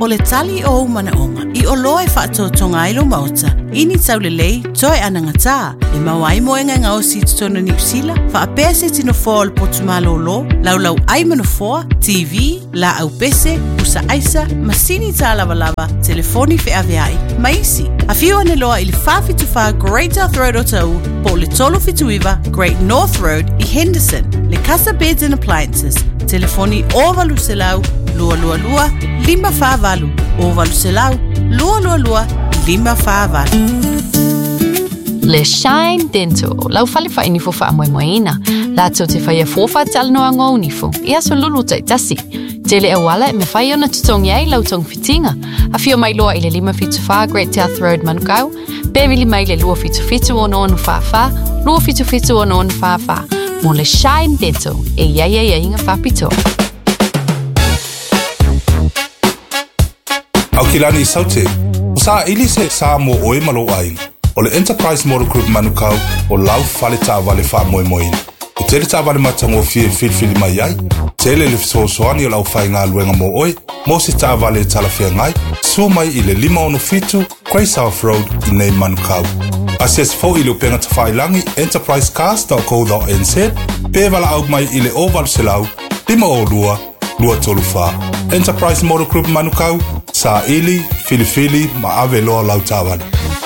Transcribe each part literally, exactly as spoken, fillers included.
O le tali o umanaonga, i o loe whaatotonga ilo maota, ini tau le lei, toi anangata, e mawai moenga ngā o si tutono ni usila, wha apea se tino fōa le potumalo lo, lau lau ai manofoa, T V, la au pese, usa aisa, masini ta lava lava, telefoni fe aveai, maisi. A fiu ane loa i le whawhituwha Great North Road o tau, po le tolo fituiva Great North Road i Henderson, le Casa Beds and Appliances, telefoni o valu se lau, lua lua lua, lima whāwalu, o valu se lau, lua lua lua, lima whāwalu. Le Shine Dental, lau whale wha inifo wha amoe moeina, la tau te whaia fōwha te alanoa ngō unifo, ia so lulu tai tasi. Tele e wala e me whai ona tutongi ai lau tong fitinga, a fio mai loa i le lima fitu wha Great North Road Manukau, Bevili mai le lua fitu fitu o noonu wha wha, lua fitu fitu o noonu wha wha, mo le Shine Dental, e ia ia ia inga whapitoa. Au kilani saute, o sa ili se sa mo oe malo ai, o le Enterprise Motor Group Manukau o lau fale ta vale fa moe moe. O tele ta vale matango fie filfili mai ai, tele le fisosoani o lau fai ngā luenga mo oe, mo se ta vale talafia ngai, su mai i le lima ono fitu, Quay South Road i nei Manukau. Asies fo i le upenga ta whai langi enterprise cars dot co dot n z, pe wala au mai i le oval se lau, lima o lua, lua tolu wha. Enterprise Motor Group Manukau, sa ili, filifili, ma ave loa lau tāwale.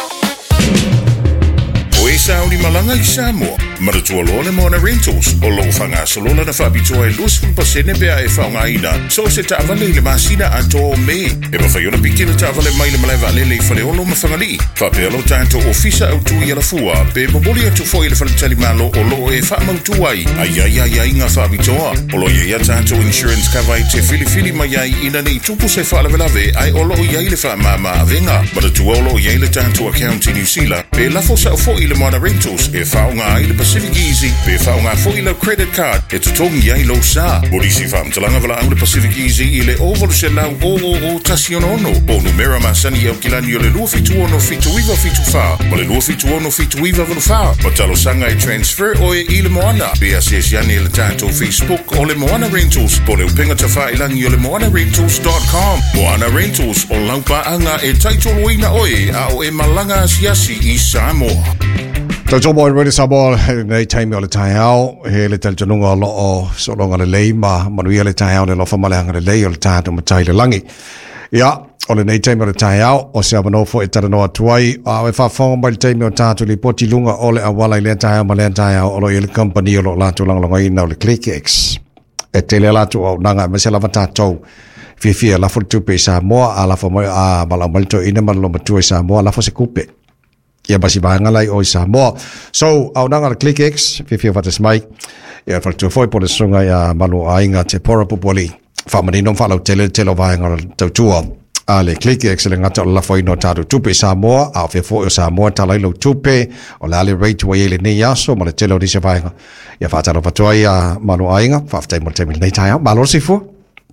Oe sa uri malanga i Samoa, maratua loa le Moana Rentals, o loo whanga salola na whabitoa e luasfun pasene bea e whaunga ina, so se tāwale le masina a tō me. E mawhaiona pikina tāwale mai le malewa lele i whale olo ma whangali. Whapealo tātou ofisa au tui ala fua, pe maboli atu fo i le whaletali malo o loo e whamautu ai. Ai ai ai ai ngā whabitoa. O lo ia tātou insurance cover te filifili mai ai ina nei tupu se whalavelave ai o loo iai le whamama avenga. Maratua o loo iai le tātou account i New Zealand, pe lafo sa o fo i le Moana Rentals, e whaunga ai le Pacific Easy, pe whaunga fo i le credit card, e tutongi ai lo sa. Morisi whamtalanga wala au le Pacific Easy i le ovalu se lau o o o tasi ono ono. O numera masani au kilani o le lua fitu ono fitu iwa fitu wha. Ma le lua fitu ono fitu iwa valu wha. Ma talo sanga i transfer o e i le Moana. Pe asies yani le tātou Facebook o le Moana Rentals. Po le upenga ta wha ilangi o le moana rentals dot com. Moana Rentals o laupa anga e taitolo ina oe a o e malanga asiasi i Samoa. Tau tō moi rere Samoa, nei taimi o le tai au, he le tali tanunga o loo so longa le lei, ma manuia le tai au le lofa malehanga le lei o le tātou matai le langi. Ia, o le nei taimi o le tai au, o se amanofo e taranoa tuai, a we whawhonga mai le taimi o tātou li poti lunga o le awala i le tai au, ma le tai au, o lo i le company o lo lātou langalonga ina o le ClickX. E te le lātou au nanga, ma se lava tātou, fia fia lafo le tupe i Samoa, a lafo mai a malau malito ina malalo matua i Samoa, lafo se kupe. Ia basi bahanga lai o i Samoa. So, au nanga le ClickX, fifia watas mai, ia whaktua foi po le sunga ia malu a inga te pora pupoli, whamanino whalau tele telo vahanga tautua. A le ClickX le ngata o lafo ino tātu tupe i Samoa, a whea foi o Samoa talai lo tupe, o le ale rate wa ele nei aso, ma le telo risa vahanga. Ia whaataro patua ia malu a inga, whaftai mo le temi nei tai au, malo si fua?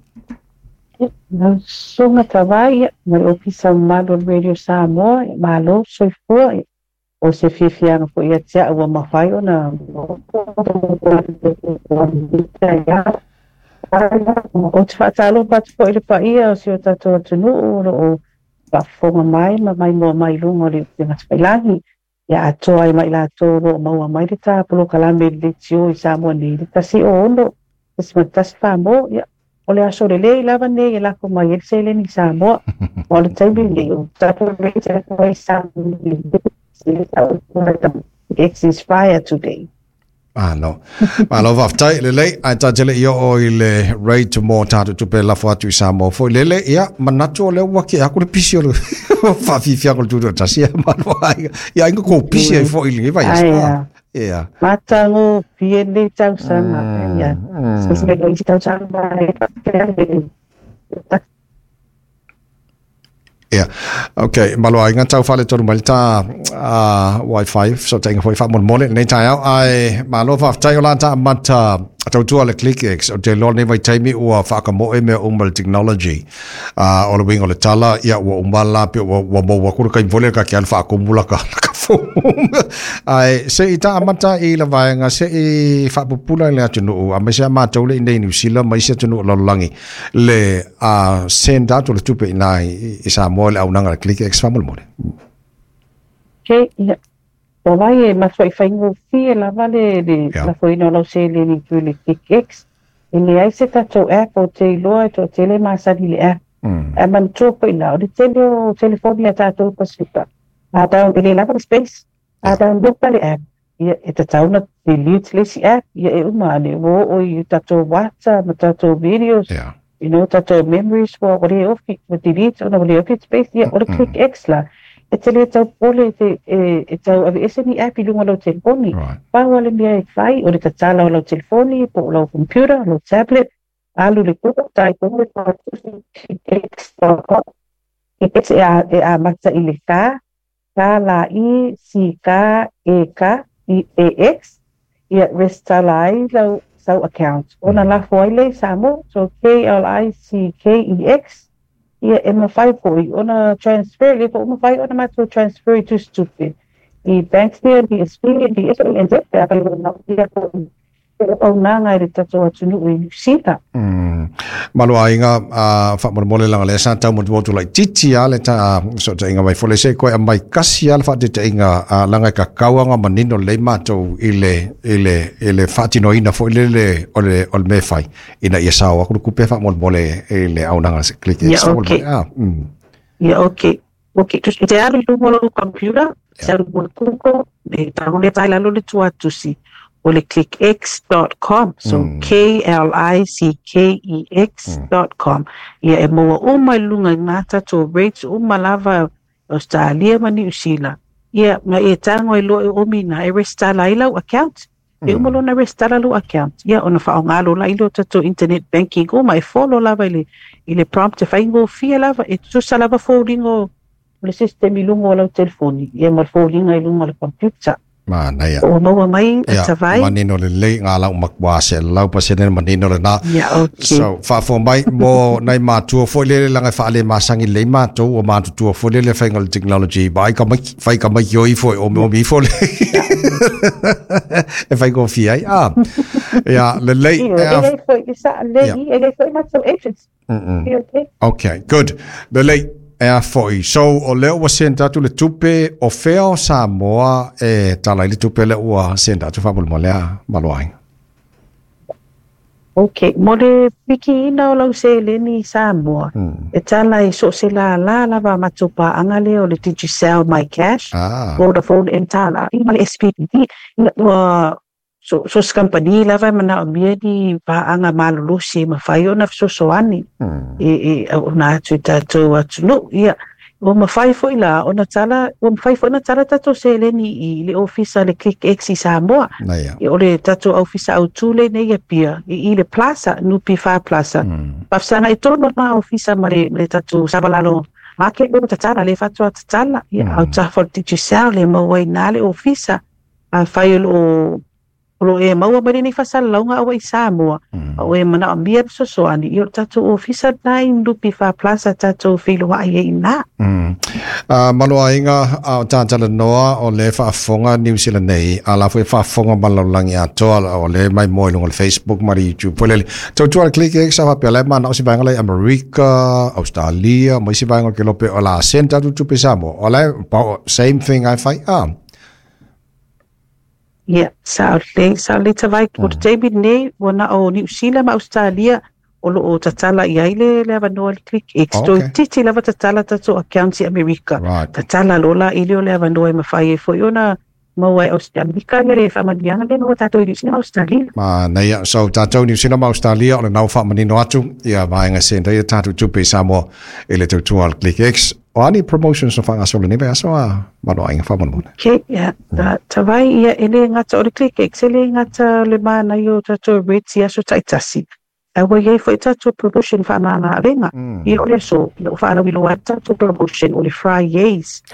Nau sunga tawai, mai ofisa malo Radio Samoa, malo soifua, o se whiwhianga po ia tia ua mawhai o na o te whaatalo patu po i le paia o si o tato atunu o whafonga mai, ma mai mua mai lunga o le ngata pailangi, ia atoa i mai la toro o maua mai le tāpolo kalame le tio i Samoa ni le tasi o ono, tasi matasi whamo, ia o le aso le lei lava nei e lako mai e se le ni Samoa o le taimi le o tapo le te lako ai Samoa it's inspired today. Ah no. Ma lo vaftai le lei ai tatele io o ile rate to more tatu tupe la fo atu i Samoa fo le le ia manatu o le waki aku le pisi o le fa fi fi aku tudo tasi ma no ai ia ingo ko pisi ai fo ile vai ia. Ia. Matango piende tau sana ia. So se le tau sana Yeah. Okay. Malo ai nga tau fale tonu malita uh, Wi-Fi so tenga foi fa mon mole nei tai au ai malo fa tai ola ta mata tau tua le ClickX o te lo ne vai taimi ua whakamoe mea umal technology uh, o le wingo le tala ia ua umala pe ua mo ua kura kai vole ka ke al whakumula ka ka ai se i ta amata i la vaenga se i whapupula le atunu a me se amata ule i nei New Zealand mai se atunu o langi le a send out o le tupe i nai i sa moe le au nanga le ClickX whamul mole. Okay, yeah. So vai e masoi whaingo fie la vale de la foino lau se le ni tu le ClickX. E le ai se tato app o te iloa to te le masari le app. E man tōpo i lau, de te leo telefonia tato pasika. A down ele lava space. A down lupa le app. Ia e te tauna delete le si app. Ia e umane wo o i tato WhatsApp, ma tato videos. You know, tato memories wo o le ofi, wo delete, ona wo le ofi space. Ia o le ClickX la. E te le tau pole te e tau ave ese ni app i lunga lau telefoni. Pāua le mea e whai, o le tatala o lau telefoni, po lau computer, lau tablet, alu le kuka, tai pole pa ClickX dot com. ClickX e a, e a mata i le ka, ka la i, si ka, e ka, i e x, ia restala ai lau sau account. Ona la foile samo, so K L I C K E X, ia e mawhai poi, ona transfer, le po mawhai ona mato transfer to stupid. I bank there, the experience, the experience, the experience, o nanga i tato atunu i sita. Malo a inga a whamormole langa le sa tau motu motu lai titi a le ta so ta inga mai fole se koe a mai kasi ala wha te ta inga a langa ka kauanga manino le matou i le i le i le whatino ina fo i le le o le o le me fai ina ia sao a kuru kupe whamormole i le au nanga se click yeah, okay. Ah, mm. Yeah, okay. Okay, just te aru lumolo computer, te aru molo kuko, e tango le taila lo le tua tusi. O le clickx dot com, so mm. K L I C K E X dot com. Ia e moa uma lunga ngata to rates uma lava Australia mani usila. Ia ma e tango e lo e omina e restala ilau account. E uma lo na restala lo account. Ia ona whaongalo la ilo tato internet banking uma e follow lava ile ile prompt e whaingo fia lava e tusa lava foldingo le sistemi lungo lau telefoni. Ia ma foldinga ilungo le computer. Mana ya. O maua mai ata vai. Manino le le ngā lau makwase lau pasene manino le na. Yeah, okay. So fa fo mai mo nai mātua fo le langa fa le masangi le mātua o mātua fo le le whaingal technology bai ka mai whai ka mai yoi fo o mo mi fo le. E whai ko fi ai. Ah. Ya le le. E le fo i sa le i e le fo i mātua agents. Okay, good. Le le e foi. So o leo wa senta tu le tupe o feo Samoa e tala le tupe le wa senta tu fabul molea maloai. Okay, mo le piki ina o lau se le ni Samoa. Mm. E tala e so se la la la va matupa anga le o le did you sell my cash? Ah. Vodafone and tala. I ma le S P D. Wa so so company la va mana mia di pa anga malulu si ma fai ona so so ani. E e ona tu tato atu no ia o ma fai fo ila ona tala o ma fai fo na tala tato se le ni i le office le ClickX i Samoa. E o le tato office au tule ne ia pia i le plaza nupi fa plaza. Pa sana i tono na office ma le le tato sabalalo. Ma ke o tala le fatwa tala ia au ta for did you sell le mo wai na le office a fai o Olo e maua mare ni fasal launga awa i Samoa. O e mana ambia so so ani. Io tato ofisa nai ndupi fa plaza tato filo wa e ina. Maloa inga o tātala noa o le whaafonga New Zealand nei. A la fwe whaafonga malaulangi a toa o le mai moi lunga le Facebook mari YouTube. Pole tau tua le ClickX a whapea le mana o si vaenga le America, Australia, mai si vaenga ke lope o la senta tu tupi Samoa. O le same thing ai whai a. Yeah, saule saule tavai o te David nei wana o New Zealand ma Australia o lo o tatala i aile le avanoa le ClickX. To titi lava tatala tato accounti America. Tatala lola ili o le avanoa i mawhai e fo iona maua e Australia le whamanianga le no tato i New Zealand Australia. Ma nei so tato New Zealand Australia o le nau whamanino atu ia vaenga senta ia tatu tupe Samoa e le tautua al ClickX. O ani promotions o whanga solo nebe aso a mano ainga whamanona. Okay, yeah. Tawai ia ele ngata o le ClickX ele ngata le mana i o tato reti aso taitasi. Awa iei fo i tato promotion whanana arenga. I o le so, i o whana wilo a tato promotion o le Fridays. Ah.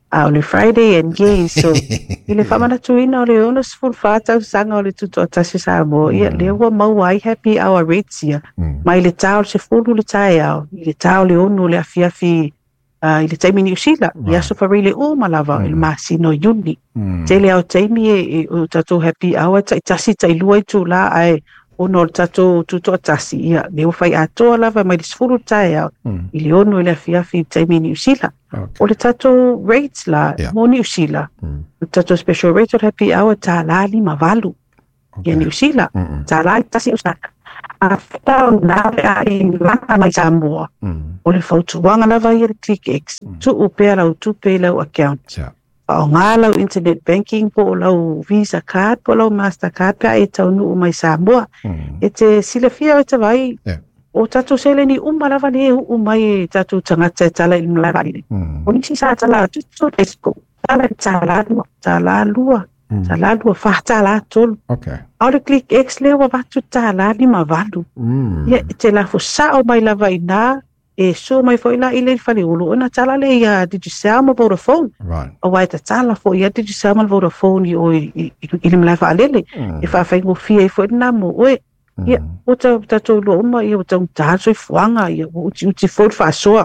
a o le Friday and gay so i le whamana tuina o le ona sifuru whātau sanga o le tuto atasi Samoa ia le ua mau ai happy hour rates ia mai le tau se furu le tae au i le tau le onu le afiafi i le taimi ni usila ia so whare le o malava i le masino yuni te le au taimi e o tato happy hour ta tasi ta ilua i tu la ai ono le tato tuto atasi ia le o whai atoa lava mai le sifuru tae au i le onu le afiafi i taimi ni usila o le tato rates la mo ni usila le tato special rate o happy hour ta la lima valu ia ni usila ta la tasi usaka a whetau nare a i langa mai Samoa o le whautuanga lava i le ClickX tu upea lau tupe lau account o ngā lau internet banking po lau Visa card po lau Mastercard pia e tau nuu mai Samoa e te silafia o te vai o tatu sele ni umma lava ni e uu mai e tatu tangata e tala ilmu lava ni o nisi sa tala tuto desko tala i tala lua tala lua tala lua whahtala tolu au le ClickX leo wa watu tala lima valu ia te la fusao mai lava i nā e so mai fo ila ile fale ulu ona tala le ia digicel ma Vodafone o wai ta tala fo ia digicel ma Vodafone i o i le mlaifa alele e fa fa ngo fia i fo na mo oe ia o ta ta to lo ma ia o ta ta so fuanga ia o ti ti fo fa so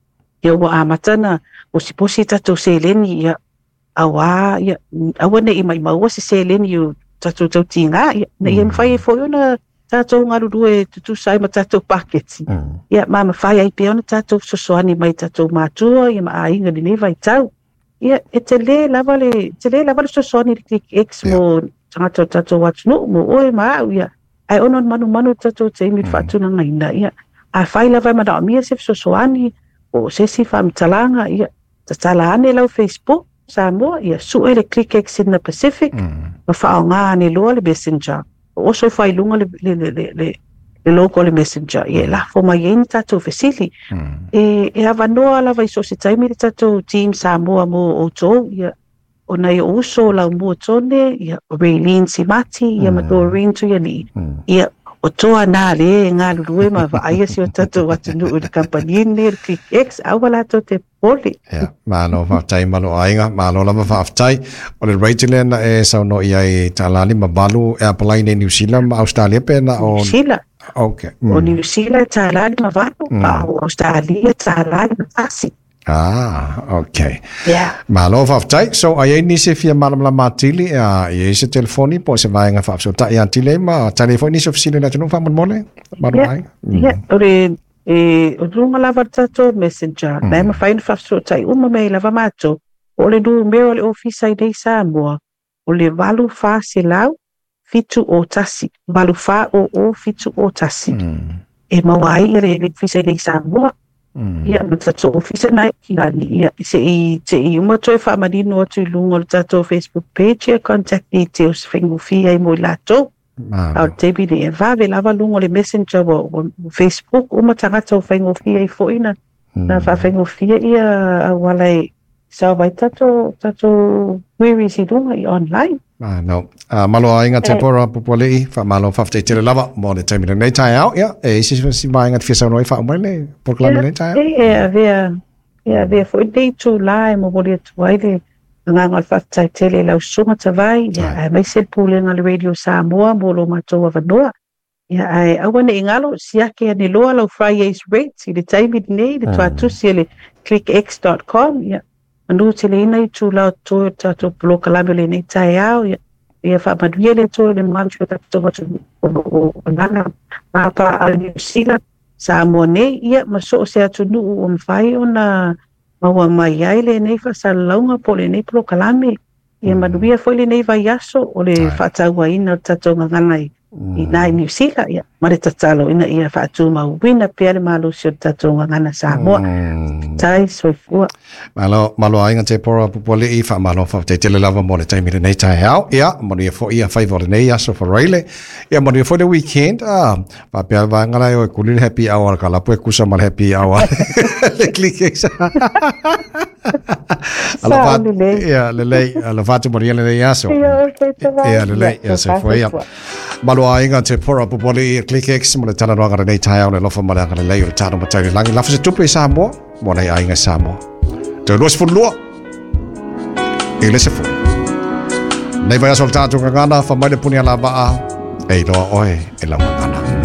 ia o a matana o si posi ta to se leni ia awa ia awane i mai mau se se leni o ta to to tinga ia na ia fa i fo ona tatou ngaru e tutu sai ma tatou paketi ia mama fai ai pe ona tatou sosoani mai tatou matua ia ma ainga ni vai tau ia e te le lava le te le lava le sosoani le ClickX mo tatou tatou watu no mo oe ma ia ai ona manu manu tatou te mi fatu na ngaina ia a fai lava ma da mia se sosoani o se si fam talanga ia tatala ane lau Facebook Samoa ia su ele ClickX in the Pacific ma faonga ne lo le Messenger also fai lunga le le le le le local messenger e la fo mai en tato fesili e e avanoa la vai so se taimi tato team Samoa mo o to ia ona ia uso la mo tone ia Raylene Simati ia ma Doreen tu ia ni ia o toa na le nga lue ma va ai si o tato watu no de company ni ClickX awala to te poli ya ma no va tai ma lo ainga ma lo la va tai o le rating na e sa no ia e talani ma balu e apply ni New Zealand Australia pena o Sila okay o New Zealand talani ma valu pa Australia talani asi ah okay yeah ma lo va tai so ai ni se fia malam la matili a e se telefoni po se vai nga fa so ta ia tile ma telefoni se ofisina na tunu fa mon mole ma lo ai yeah ore e o runga lava tato messenger na ma fai fa so tai uma me lava mato o le du me o le ofisa i dei Samoa o le valu fa se lau fitu o tasi valu fa o o fitu o tasi e ma wai le ofisa i dei Samoa ia ma tato ofisa na kilani ia se i te i uma toi fa madino tu lungo le tato Facebook page contact details fingu fia i mo lato au te bide e vave lava lungo le messenger o Facebook uma tangata o fingu fia i foina na fa fingu fia ia wala i sa vai tato tato queries i lunga i online ah no ah malo ainga tempora popoli fa malo fa te te lava mo le time nei tai out ya e si si vai ngat fisa noi fa mo le por clama nei tai e avea e avea foi dei tu lai mo boli tu ai le nga ngal fa tai tele la usuma tavai ya mai se pule ngal radio Samoa mo lo mato wa noa ya ai awane ingalo sia ke ni lo lo Fridays rates i le time nei le tu atu si le clickx dot com ya anu tele nei tu la to tato bloka la le nei tai au ya ia fa maduia le to le mal chu tato watu o nana ma pa al New Zealand Samoa nei ia maso se atu nu o mfai ona maua mai ai le nei fa salaunga po le nei pro kalame ia maduia foi le nei vai aso o le fa taua ina tato ngangai i nai New Zealand ia mare tatalo ina ia fa tu ma wina pele malu sio tato ngana Samoa tai so fu malo malo ainga te pora popole i fa malo fa te tele lava mo le tai mi nei tai hao ia mo ia fo ia favor nei aso for raile ia mo ia fo the weekend ah pa pe va ngala o kulil happy hour kala po kusa mal happy hour le click ala va ia le lei ala va te mo ia le aso ia le lei ia se foi ia malo ainga te pora popole i ClickX mo le tala no ngara nei tai au le lofa mo le ngara lei o tano mo tai langi lafa se tupu i Samoa mo nei ainga Samoa te los fu lua e le se fu nei vai ascoltato ngana fa mai le punia la ba e lo oe e la ngana